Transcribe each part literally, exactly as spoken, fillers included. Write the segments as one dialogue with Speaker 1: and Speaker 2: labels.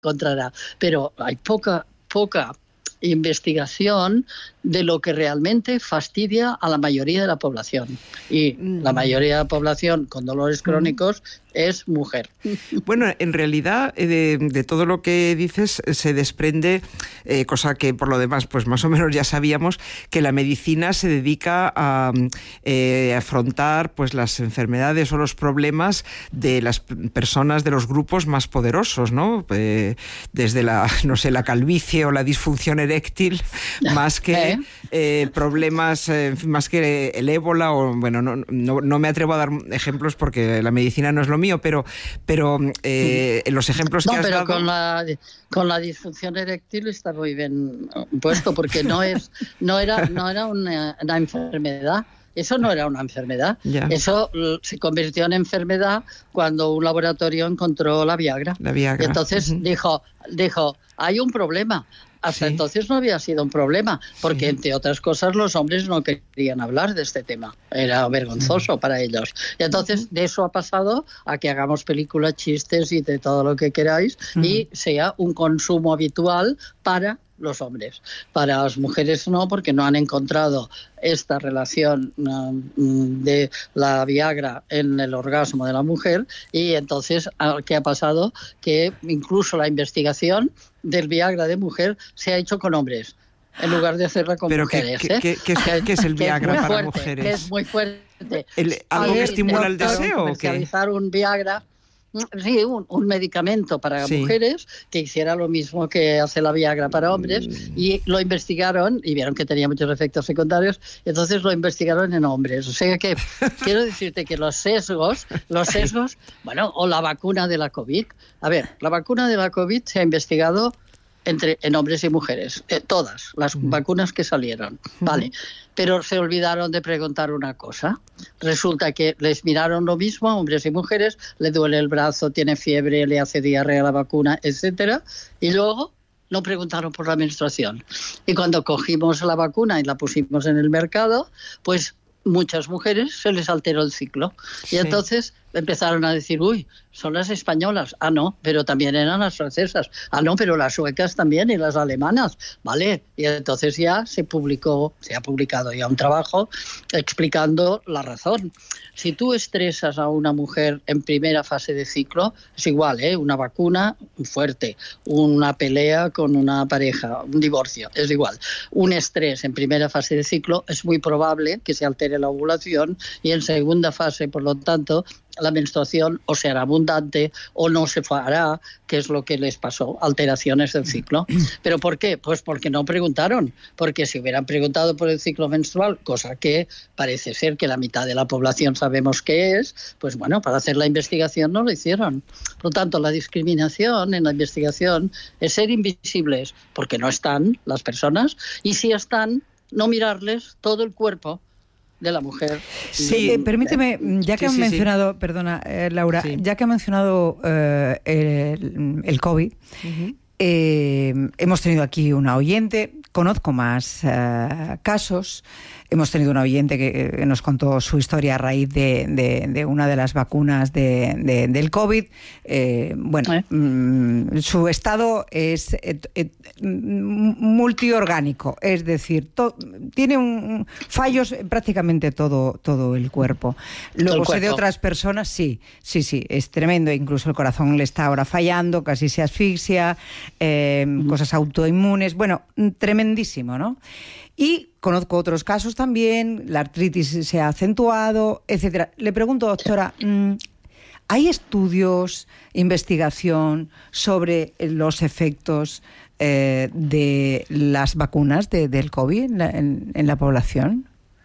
Speaker 1: encontrará. Pero hay poca, poca investigación de lo que realmente fastidia a la mayoría de la población. Y mm. la mayoría de la población con dolores crónicos mm. es mujer.
Speaker 2: Bueno, en realidad de, de todo lo que dices se desprende, eh, cosa que por lo demás pues más o menos ya sabíamos, que la medicina se dedica a eh, afrontar pues las enfermedades o los problemas de las personas de los grupos más poderosos, ¿no? Eh, desde la, no sé, la calvicie o la disfunción eréctil, más que eh, problemas, eh, en fin, más que el ébola o, bueno, no, no, no me atrevo a dar ejemplos porque la medicina no es lo mío, pero pero eh, los ejemplos
Speaker 1: no,
Speaker 2: que has
Speaker 1: pero
Speaker 2: dado...
Speaker 1: con la con la disfunción eréctil está muy bien puesto, porque no es no era no era una, una enfermedad. Eso no era una enfermedad. Ya. Eso se convirtió en enfermedad cuando un laboratorio encontró la Viagra.
Speaker 2: La Viagra.
Speaker 1: Y entonces uh-huh. dijo dijo hay un problema. Hasta sí. entonces no había sido un problema, porque sí. entre otras cosas los hombres no querían hablar de este tema. Era vergonzoso uh-huh. para ellos. Y entonces uh-huh. de eso ha pasado a que hagamos películas, chistes y de todo lo que queráis uh-huh. y sea un consumo habitual para los hombres. Para las mujeres no, porque no han encontrado esta relación um, de la Viagra en el orgasmo de la mujer, y entonces, ¿qué ha pasado? Que incluso la investigación del Viagra de mujer se ha hecho con hombres, en lugar de hacerla con
Speaker 2: ¿Pero
Speaker 1: mujeres.
Speaker 2: ¿Qué,
Speaker 1: ¿eh?
Speaker 2: qué, qué, qué, ¿qué es el Viagra
Speaker 1: es
Speaker 2: para
Speaker 1: fuerte,
Speaker 2: mujeres?
Speaker 1: Que es muy fuerte.
Speaker 2: ¿El, ¿Algo que estimula el deseo o qué?
Speaker 1: Un Viagra... Sí, un, un medicamento para sí. mujeres que hiciera lo mismo que hace la Viagra para hombres, mm. y lo investigaron y vieron que tenía muchos efectos secundarios, y entonces lo investigaron en hombres. O sea que quiero decirte que los sesgos, los sesgos, bueno, o la vacuna de la COVID. A ver, la vacuna de la COVID se ha investigado entre en hombres y mujeres, eh, todas las mm. vacunas que salieron, mm. vale, pero se olvidaron de preguntar una cosa. Resulta que les miraron lo mismo a hombres y mujeres, le duele el brazo, tiene fiebre, le hace diarrea la vacuna, etcétera, y luego no preguntaron por la menstruación. Y cuando cogimos la vacuna y la pusimos en el mercado, pues muchas mujeres se les alteró el ciclo. Sí. Y entonces empezaron a decir, uy, son las españolas. Ah, no, pero también eran las francesas. Ah, no, pero las suecas también y las alemanas. Vale, y entonces ya se publicó, se ha publicado ya un trabajo explicando la razón. Si tú estresas a una mujer en primera fase de ciclo, es igual, ¿eh? Una vacuna fuerte, una pelea con una pareja, un divorcio, es igual. Un estrés en primera fase de ciclo es muy probable que se altere la ovulación, y en segunda fase, por lo tanto, la menstruación o será abundante o no se hará, que es lo que les pasó, alteraciones del ciclo. ¿Pero por qué? Pues porque no preguntaron, porque si hubieran preguntado por el ciclo menstrual, cosa que parece ser que la mitad de la población sabemos que es, pues bueno, para hacer la investigación no lo hicieron. Por lo tanto, la discriminación en la investigación es ser invisibles, porque no están las personas, y si están, no mirarles todo el cuerpo de la mujer.
Speaker 3: Sí, eh, permíteme, ya que sí, han sí, mencionado, sí. perdona, eh, Laura, sí. ya que han mencionado eh, el, el COVID, uh-huh. eh, hemos tenido aquí una oyente, conozco más eh, casos. Hemos tenido una oyente que, que nos contó su historia a raíz de, de, de una de las vacunas de, de, del COVID. Eh, bueno, ¿Eh? mmm, su estado es eh, eh, multiorgánico, es decir, to, tiene un, fallos en prácticamente todo, todo el cuerpo. Luego sé de otras personas, sí, sí, sí, es tremendo. Incluso el corazón le está ahora fallando, casi se asfixia, eh, uh-huh. cosas autoinmunes. Bueno, tremendísimo, ¿no? Y conozco otros casos también, la artritis se ha acentuado, etcétera. Le pregunto, doctora, ¿hay estudios, investigación sobre los efectos eh, de las vacunas de, del COVID en la, en, en la población?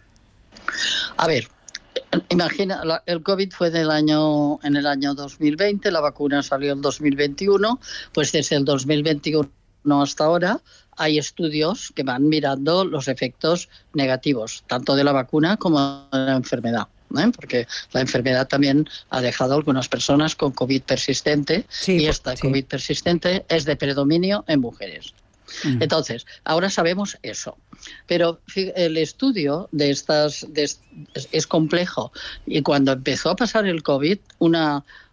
Speaker 1: A ver, imagina, la, el COVID fue del año, en el año dos mil veinte, la vacuna salió en dos mil veintiuno, pues desde el dos mil veintiuno hasta ahora hay estudios que van mirando los efectos negativos, tanto de la vacuna como de la enfermedad, ¿eh? Porque la enfermedad también ha dejado a algunas personas con COVID persistente, sí, y esta sí. COVID persistente es de predominio en mujeres. Uh-huh. Entonces, ahora sabemos eso, pero el estudio de estas de, es, es complejo, y cuando empezó a pasar el COVID, una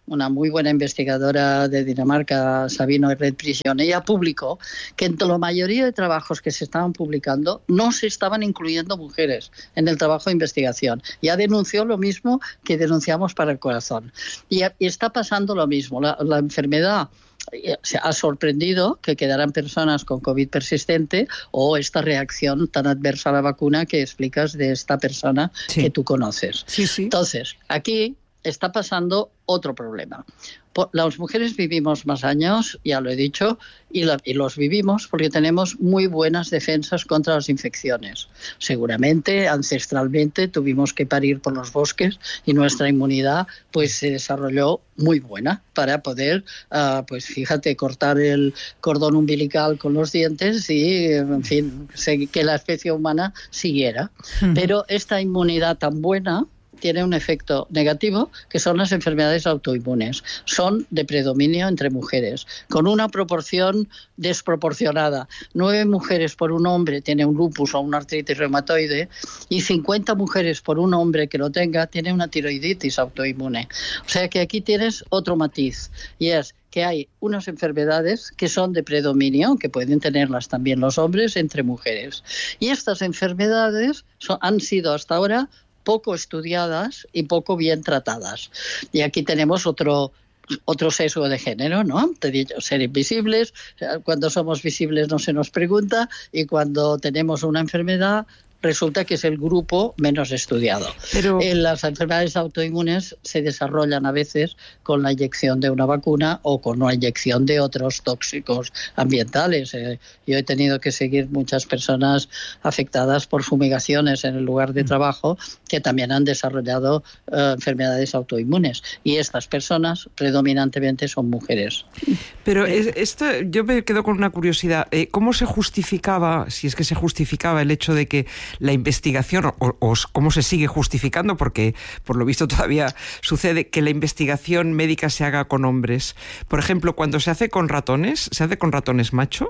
Speaker 1: una muy buena investigadora de Dinamarca, Sabino Red Prisión, ella publicó que en la mayoría de trabajos que se estaban publicando no se estaban incluyendo mujeres en el trabajo de investigación. Ya denunció lo mismo que denunciamos para el corazón. Y, y está pasando lo mismo. La, la enfermedad se ha sorprendido que quedaran personas con COVID persistente o esta reacción tan adversa a la vacuna que explicas de esta persona sí. que tú conoces.
Speaker 3: Sí, sí.
Speaker 1: Entonces, aquí está pasando otro problema. Las mujeres vivimos más años, ya lo he dicho, y, la, y los vivimos porque tenemos muy buenas defensas contra las infecciones. Seguramente, ancestralmente, tuvimos que parir por los bosques y nuestra inmunidad pues se desarrolló muy buena para poder, uh, pues fíjate, cortar el cordón umbilical con los dientes y, en fin, que la especie humana siguiera. Uh-huh. Pero esta inmunidad tan buena tiene un efecto negativo, que son las enfermedades autoinmunes. Son de predominio entre mujeres, con una proporción desproporcionada. Nueve mujeres por un hombre tiene un lupus o una artritis reumatoide y cincuenta mujeres por un hombre que lo tenga tiene una tiroiditis autoinmune. O sea que aquí tienes otro matiz, y es que hay unas enfermedades que son de predominio, que pueden tenerlas también los hombres, entre mujeres. Y estas enfermedades son, han sido hasta ahora poco estudiadas y poco bien tratadas. Y aquí tenemos otro otro sesgo de género, ¿no? Te he dicho, ser invisibles, cuando somos visibles no se nos pregunta, y cuando tenemos una enfermedad resulta que es el grupo menos estudiado. Pero eh, las enfermedades autoinmunes se desarrollan a veces con la inyección de una vacuna o con la inyección de otros tóxicos ambientales. Eh, yo he tenido que seguir muchas personas afectadas por fumigaciones en el lugar de trabajo que también han desarrollado eh, enfermedades autoinmunes. Y estas personas predominantemente son mujeres.
Speaker 2: Pero es, esto, yo me quedo con una curiosidad. Eh, ¿Cómo se justificaba, si es que se justificaba, el hecho de que la investigación, o, o cómo se sigue justificando, porque por lo visto todavía sucede, que la investigación médica se haga con hombres? Por ejemplo, cuando se hace con ratones, ¿se hace con ratones macho?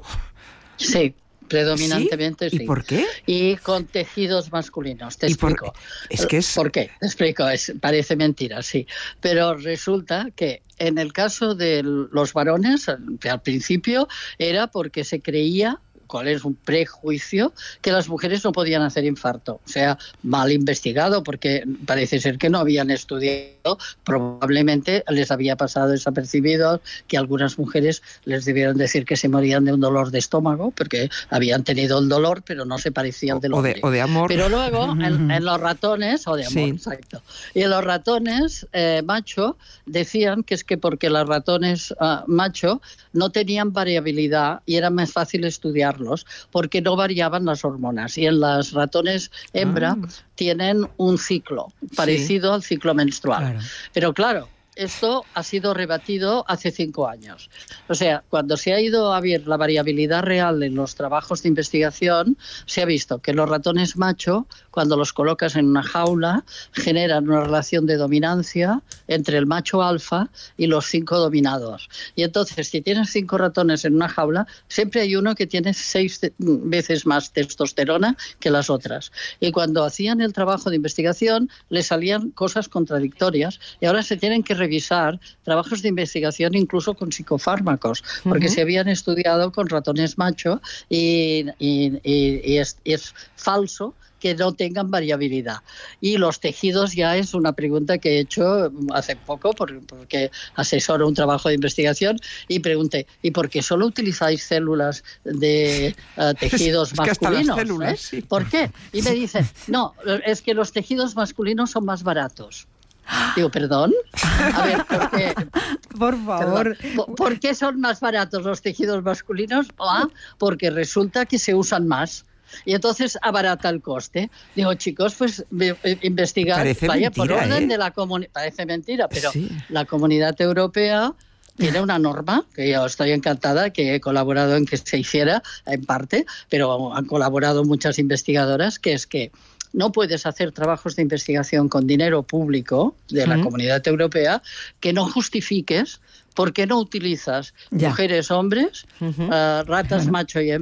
Speaker 1: Sí. Predominantemente
Speaker 2: ¿Sí?
Speaker 1: sí.
Speaker 2: ¿Y por qué?
Speaker 1: Y con tejidos masculinos, te explico.
Speaker 2: Por... Es que es...
Speaker 1: ¿Por qué? Te explico, es, parece mentira, sí. Pero resulta que en el caso de los varones, al, al principio, era porque se creía, cuál es un prejuicio, que las mujeres no podían hacer infarto. O sea, mal investigado, porque parece ser que no habían estudiado, probablemente les había pasado desapercibido que algunas mujeres les debieron decir que se morían de un dolor de estómago, porque habían tenido el dolor, pero no se parecían del hombre.
Speaker 2: O de, o de amor.
Speaker 1: Pero luego, en, en los ratones, o de amor, sí. Exacto. Y en los ratones eh, macho, decían que es que porque los ratones uh, macho no tenían variabilidad y era más fácil estudiarlos, porque no variaban las hormonas. Y en los ratones hembra ah. tienen un ciclo parecido sí. al ciclo menstrual. Claro. Pero claro, esto ha sido rebatido hace cinco años. O sea, cuando se ha ido a ver la variabilidad real en los trabajos de investigación, se ha visto que los ratones macho, cuando los colocas en una jaula, generan una relación de dominancia entre el macho alfa y los cinco dominados. Y entonces, si tienes cinco ratones en una jaula, siempre hay uno que tiene seis veces más testosterona que las otras. Y cuando hacían el trabajo de investigación, les salían cosas contradictorias, y ahora se tienen que revisar trabajos de investigación incluso con psicofármacos, porque uh-huh. se habían estudiado con ratones macho y, y, y, y, es, y es falso que no tengan variabilidad. Y los tejidos ya es una pregunta que he hecho hace poco, porque asesoro un trabajo de investigación, y pregunté, ¿y por qué solo utilizáis células de uh, tejidos es, es masculinos?
Speaker 2: Células,
Speaker 1: ¿eh?
Speaker 2: sí.
Speaker 1: ¿Por qué? Y me dicen, no, es que los tejidos masculinos son más baratos. Digo, ¿perdón? A ver, ¿por qué?
Speaker 3: Por favor.
Speaker 1: ¿Por, ¿por qué son más baratos los tejidos masculinos? Ah, porque resulta que se usan más. Y entonces abarata el coste. Digo, chicos, pues investigar,
Speaker 2: Parece
Speaker 1: vaya
Speaker 2: mentira,
Speaker 1: por orden
Speaker 2: ¿eh?
Speaker 1: de la comunidad. Parece mentira, pero
Speaker 2: sí.
Speaker 1: La Comunidad Europea tiene una norma, que yo estoy encantada, que he colaborado en que se hiciera, en parte, pero han colaborado muchas investigadoras, que es que no puedes hacer trabajos de investigación con dinero público de la uh-huh. Comunidad Europea que no justifiques por qué no utilizas ya. mujeres, hombres, uh-huh. uh, ratas uh-huh. macho y hembra,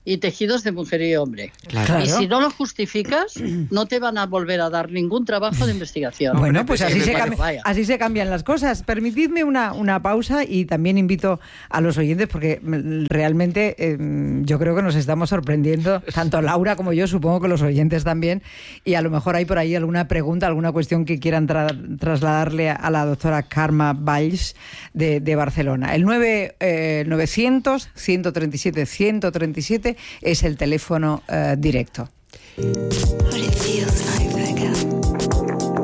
Speaker 1: y tejidos de mujer y hombre.
Speaker 3: Claro.
Speaker 1: Y si no lo justificas, no te van a volver a dar ningún trabajo de investigación.
Speaker 3: Bueno, pues así, se,
Speaker 1: bueno,
Speaker 3: cambi- así se cambian las cosas. Permitidme una, una pausa y también invito a los oyentes, porque realmente eh, yo creo que nos estamos sorprendiendo, tanto Laura como yo, supongo que los oyentes también, y a lo mejor hay por ahí alguna pregunta, alguna cuestión que quieran tra- trasladarle a la doctora Carme Valls de, de Barcelona. El nueve novecientos, ciento treinta y siete, ciento treinta y siete es el teléfono uh, directo. But it feels like